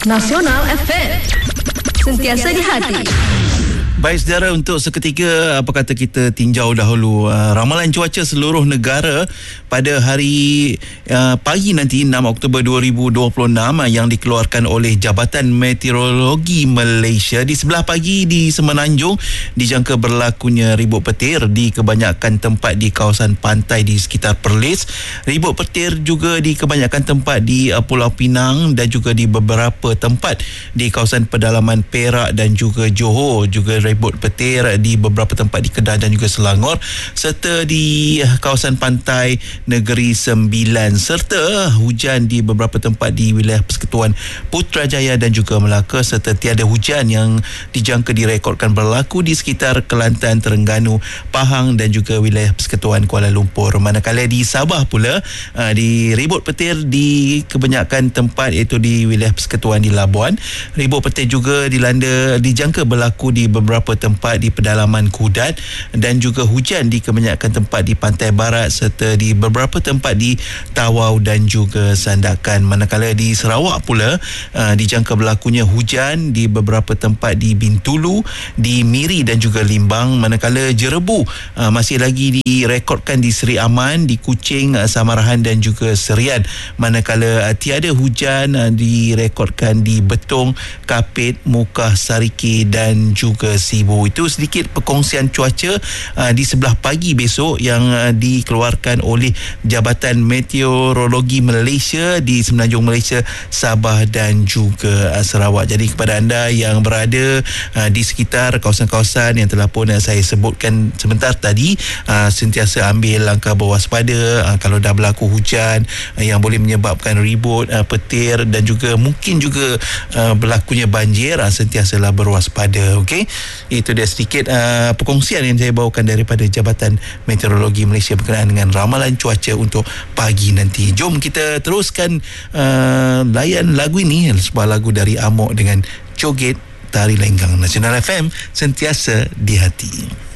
Nasional FM. Sentiasa di hati. Baik saudara, untuk seketika apa kata kita tinjau dahulu ramalan cuaca seluruh negara pada hari pagi nanti 6 Oktober 2026 yang dikeluarkan oleh Jabatan Meteorologi Malaysia. Di sebelah pagi di Semenanjung dijangka berlakunya ribut petir di kebanyakan tempat di kawasan pantai di sekitar Perlis. Ribut petir juga di kebanyakan tempat di Pulau Pinang dan juga di beberapa tempat di kawasan pedalaman Perak dan juga Johor. Juga ribut petir di beberapa tempat di Kedah dan juga Selangor, serta di kawasan pantai Negeri Sembilan, serta hujan di beberapa tempat di wilayah Persekutuan Putrajaya dan juga Melaka, serta tiada hujan yang dijangka direkodkan berlaku di sekitar Kelantan, Terengganu, Pahang dan juga wilayah Persekutuan Kuala Lumpur. Manakala di Sabah pula di ribut petir di kebanyakan tempat, iaitu di wilayah Persekutuan di Labuan. Ribut petir juga dijangka berlaku di beberapa tempat di pedalaman Kudat dan juga hujan di kebanyakan tempat di pantai barat serta di beberapa tempat di Tawau dan juga Sandakan. Manakala di Sarawak pula dijangka berlakunya hujan di beberapa tempat di Bintulu, di Miri dan juga Limbang. Manakala Jerebu masih lagi direkodkan di Seri Aman, di Kuching, Samarahan dan juga Serian. Manakala tiada hujan direkodkan di Betong, Kapit, Mukah, Sariki dan juga Sibu. Itu sedikit perkongsian cuaca di sebelah pagi besok yang dikeluarkan oleh Jabatan Meteorologi Malaysia di Semenanjung Malaysia, Sabah dan juga Sarawak. Jadi kepada anda yang berada di sekitar kawasan-kawasan yang telah pun saya sebutkan sebentar tadi, sentiasa ambil langkah berwaspada kalau dah berlaku hujan yang boleh menyebabkan ribut, petir dan juga mungkin juga berlakunya banjir. Sentiasalah berwaspada. Okey, itu dia sedikit perkongsian yang saya bawakan daripada Jabatan Meteorologi Malaysia berkenaan dengan ramalan cuaca untuk pagi nanti. Jom kita teruskan layan lagu ini, sebuah lagu dari Amok dengan Joget Tari Lenggang. Nasional FM, sentiasa di hati.